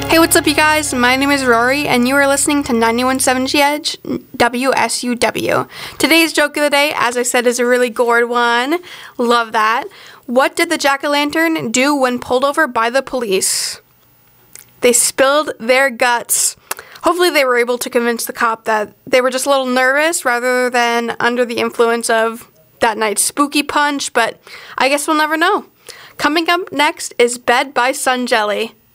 Hey, what's up, you guys? My name is Rory, and you are listening to 91.7 The Edge, WSUW. Today's joke of the day, as I said, is a really gourd one. Love that. What did the jack-o'-lantern do when pulled over by the police? They spilled their guts. Hopefully they were able to convince the cop that they were just a little nervous rather than under the influence of that night's spooky punch, but I guess we'll never know. Coming up next is Bed by Sun Jelly.